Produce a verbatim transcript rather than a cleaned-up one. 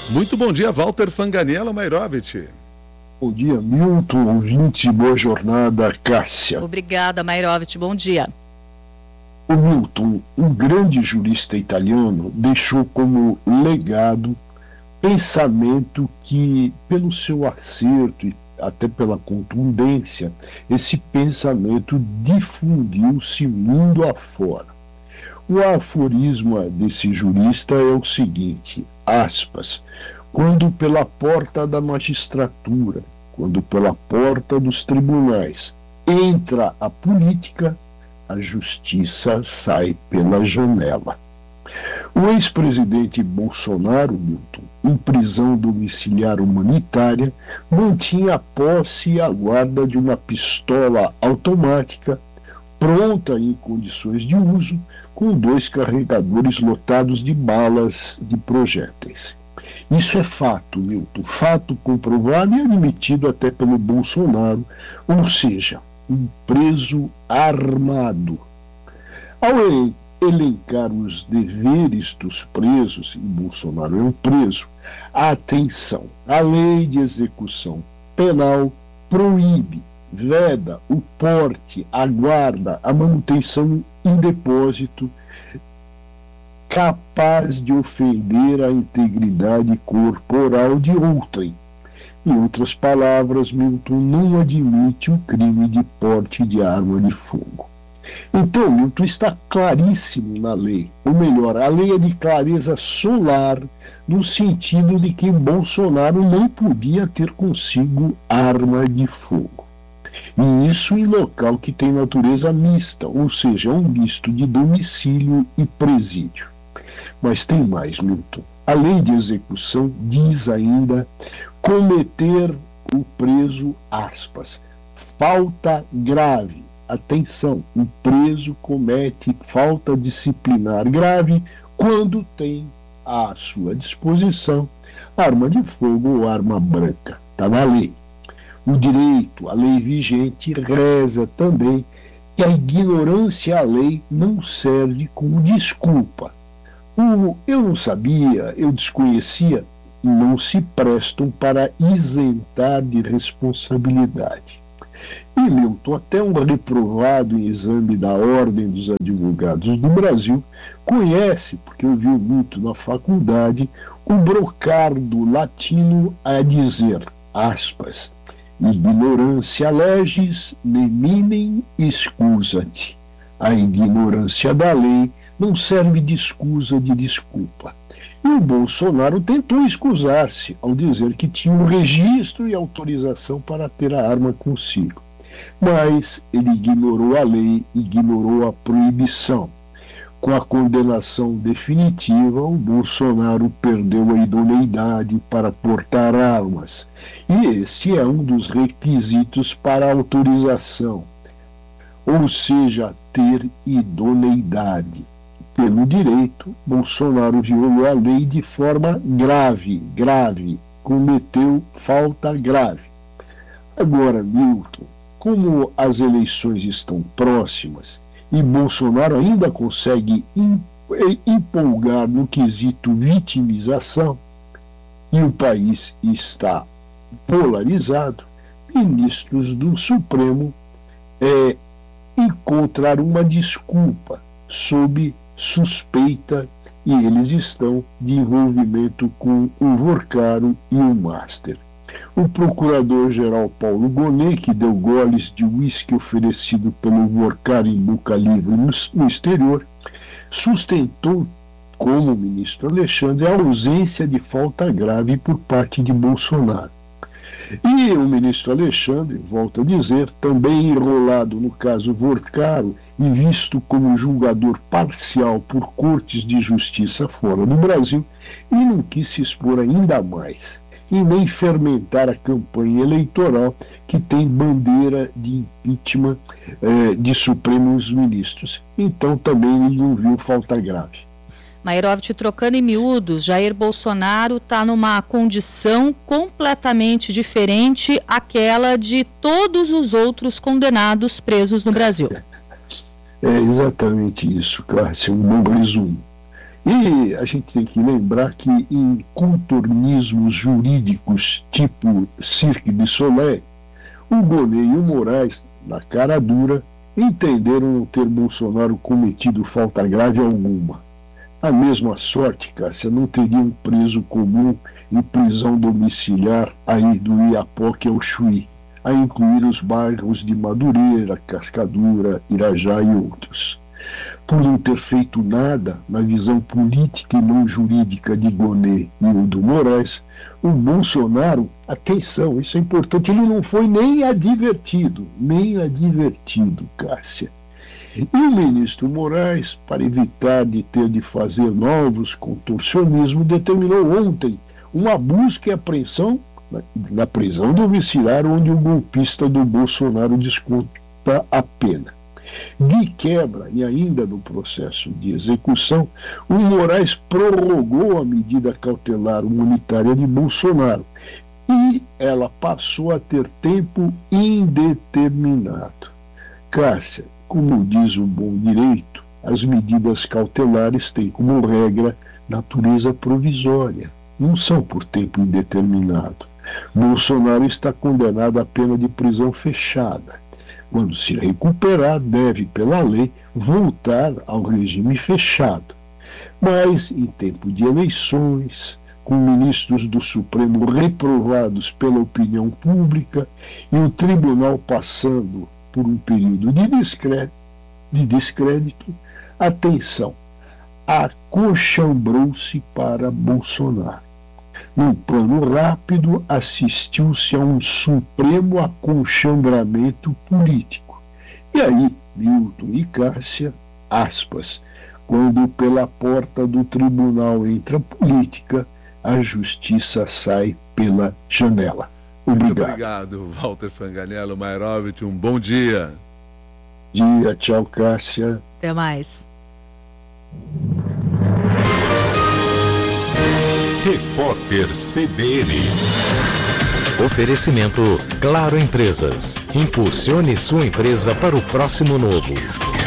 Muito bom dia, Walter Fanganiello Mairovich. Bom dia, Milton, ouvinte, boa jornada, Cássia. Obrigada, Mairovich, bom dia. O Milton, um grande jurista italiano, deixou como legado pensamento que, pelo seu acerto e até pela contundência, esse pensamento difundiu-se mundo afora. O aforisma desse jurista é o seguinte, aspas, quando pela porta da magistratura, quando pela porta dos tribunais entra a política, a justiça sai pela janela. O ex-presidente Bolsonaro, Milton, em prisão domiciliar humanitária, mantinha a posse e a guarda de uma pistola automática, pronta em condições de uso, com dois carregadores lotados de balas de projéteis. Isso é fato, Milton, fato comprovado e admitido até pelo Bolsonaro, ou seja, um preso armado. Ao elencar os deveres dos presos, e Bolsonaro é um preso, atenção, a lei de execução penal proíbe, veda o porte, a guarda, a manutenção em depósito capaz de ofender a integridade corporal de outrem. Em outras palavras, Milton não admite o crime de porte de arma de fogo. Então, Milton, está claríssimo na lei, ou melhor, a lei é de clareza solar, no sentido de que Bolsonaro não podia ter consigo arma de fogo. E isso em local que tem natureza mista, ou seja, um misto de domicílio e presídio. Mas tem mais, Milton. A lei de execução diz ainda cometer o preso, aspas, falta grave. Atenção, o preso comete falta disciplinar grave quando tem à sua disposição arma de fogo ou arma branca. Está na lei. O direito, a lei vigente, reza também que a ignorância à lei não serve como desculpa. O eu não sabia, eu desconhecia, não se prestam para isentar de responsabilidade. E, Milton, até um reprovado em exame da Ordem dos Advogados do Brasil conhece, porque ouviu muito na faculdade, o brocardo latino a dizer, aspas, ignorância legis neminem excusat. A ignorância da lei não serve de escusa de desculpa. E o Bolsonaro tentou excusar-se ao dizer que tinha um registro e autorização para ter a arma consigo. Mas ele ignorou a lei, ignorou a proibição. Com a condenação definitiva, o Bolsonaro perdeu a idoneidade para portar armas. E este é um dos requisitos para a autorização, ou seja, ter idoneidade. Pelo direito, Bolsonaro violou a lei de forma grave, grave, cometeu falta grave. Agora, Milton, como as eleições estão próximas e Bolsonaro ainda consegue empolgar no quesito vitimização e o país está polarizado, ministros do Supremo é, encontraram uma desculpa sob suspeita e eles estão de envolvimento com o Vorcaro e o Master. O procurador-geral Paulo Gonet, que deu goles de uísque oferecido pelo Vorcaro em boca livre no, no exterior, sustentou, como o ministro Alexandre, a ausência de falta grave por parte de Bolsonaro. E o ministro Alexandre, volta a dizer, também enrolado no caso Vorcaro e visto como julgador parcial por cortes de justiça fora do Brasil, ele não quis se expor ainda mais e nem fermentar a campanha eleitoral que tem bandeira de impeachment eh, de Supremos Ministros. Então também ele não viu falta grave. Mairovich, trocando em miúdos, Jair Bolsonaro está numa condição completamente diferente àquela de todos os outros condenados presos no Brasil. É exatamente isso, Cláudio, um bom resumo. E a gente tem que lembrar que em contornismos jurídicos tipo Cirque du Soleil, o Gonê e o Moraes, na cara dura, entenderam não ter Bolsonaro cometido falta grave alguma. A mesma sorte, Cássia, não teria um preso comum em prisão domiciliar aí do Iapoque ao Chuí, a incluir os bairros de Madureira, Cascadura, Irajá e outros. Por não ter feito nada, na visão política e não jurídica de Gonê e o do Moraes, o Bolsonaro, atenção, isso é importante, ele não foi nem advertido, nem advertido, Cássia. E o ministro Moraes, para evitar de ter de fazer novos contorcionismos, determinou ontem uma busca e apreensão na, na prisão domiciliar, onde o golpista do Bolsonaro desconta a pena. De quebra, e ainda no processo de execução, o Moraes prorrogou a medida cautelar humanitária de Bolsonaro e ela passou a ter tempo indeterminado. Cássia, como diz o bom direito, as medidas cautelares têm como regra natureza provisória, não são por tempo indeterminado. Bolsonaro está condenado à pena de prisão fechada. Quando se recuperar, deve, pela lei, voltar ao regime fechado. Mas, em tempo de eleições, com ministros do Supremo reprovados pela opinião pública e o tribunal passando por um período de descrédito, de descrédito atenção, acochambrou-se para Bolsonaro. Num plano rápido, assistiu-se a um supremo aconchambramento político. E aí, Milton e Cássia, aspas, quando pela porta do tribunal entra a política, a justiça sai pela janela. Obrigado. Muito obrigado, Walter Fanganello, Mairovitch, um bom dia. Dia, tchau, Cássia. Até mais. Repórter C B N. Oferecimento Claro Empresas. Impulsione sua empresa para o próximo novo.